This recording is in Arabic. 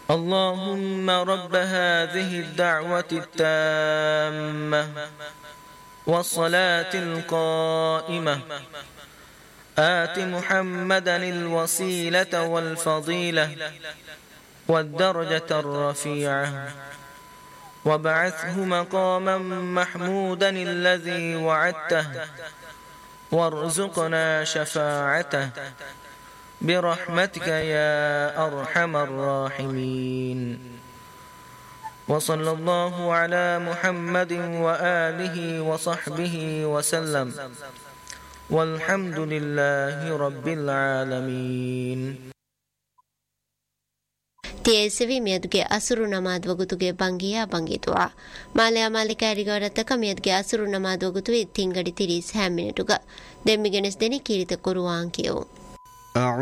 اللهم رب هذه الدعوة التامة والصلاة القائمة آت محمدا الوسيلة والفضيلة والدرجة الرفيعة وابعثه مقاما محمودا الذي وعدته وارزقنا شفاعته برحمتك يا أرحم الراحمين. وصلى الله على محمد وآله وصحبه وسلم والحمد لله رب العالمين. ತಿಯೇಸವಿ ಮಿಯದ್ಗೆ ಅಸುರು ನಮಾದ್ ವಗುತುಗೆ ಬಂಗಿಯಾ ಬಂಗಿತುವಾ ಮಾಲೆಯ ಮಾಲಿಕಾರಿಗಾರತಕ ಮಿಯದ್ಗೆ ಅಸುರು ನಮಾದ್ ವಗುತುವೆ ತಿಂಗಡಿ ತಿರೀಸ್ ಹ್ಯಾಮಿನಟುಗ ದೆಮ್ಮಿಗೆನೆಸ್ ದೆನಿ ಕೀರಿತ ಕೊರುವಾಂಕಿಯವು.